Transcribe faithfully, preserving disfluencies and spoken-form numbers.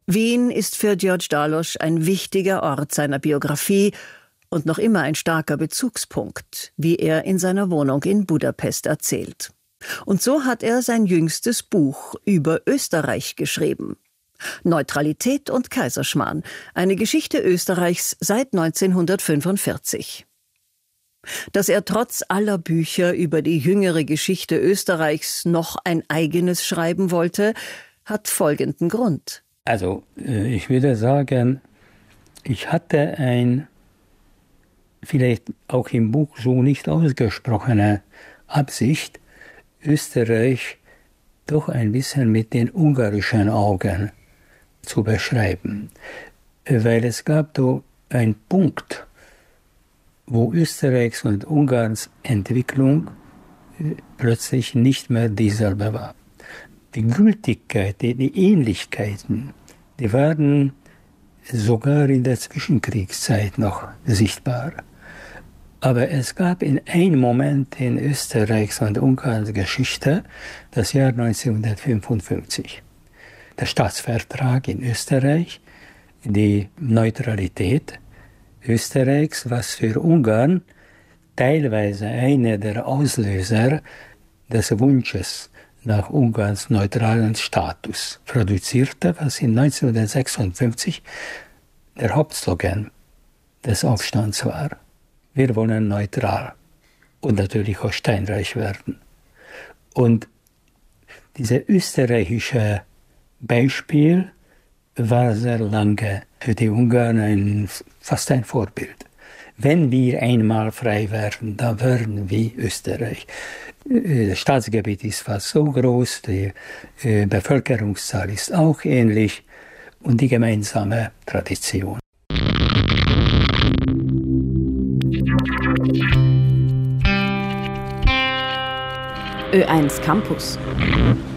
Wien ist für George Dalosch ein wichtiger Ort seiner Biografie und noch immer ein starker Bezugspunkt, wie er in seiner Wohnung in Budapest erzählt. Und so hat er sein jüngstes Buch über Österreich geschrieben. Neutralität und Kaiserschmarrn, eine Geschichte Österreichs seit neunzehnhundertfünfundvierzig. Dass er trotz aller Bücher über die jüngere Geschichte Österreichs noch ein eigenes schreiben wollte, hat folgenden Grund. Also, ich würde sagen, ich hatte ein, vielleicht auch im Buch so nicht ausgesprochene Absicht, Österreich doch ein bisschen mit den ungarischen Augen zu beschreiben. Weil es gab da einen Punkt, wo Österreichs und Ungarns Entwicklung plötzlich nicht mehr dieselbe war. Die Gültigkeit, die, die Ähnlichkeiten, die waren sogar in der Zwischenkriegszeit noch sichtbar. Aber es gab in einem Moment in Österreichs und Ungarns Geschichte, das Jahr neunzehnhundertfünfundfünfzig. Der Staatsvertrag in Österreich, die Neutralität Österreichs, was für Ungarn teilweise einer der Auslöser des Wunsches nach Ungarns neutralen Status produzierte, was in neunzehnhundertsechsundfünfzig der Hauptslogan des Aufstands war. Wir wollen neutral und natürlich auch steinreich werden. Und dieses österreichische Beispiel war sehr lange für die Ungarn ein, fast ein Vorbild. Wenn wir einmal frei werden, dann werden wir Österreich. Das Staatsgebiet ist fast so groß, die Bevölkerungszahl ist auch ähnlich und die gemeinsame Tradition. Ö eins Campus.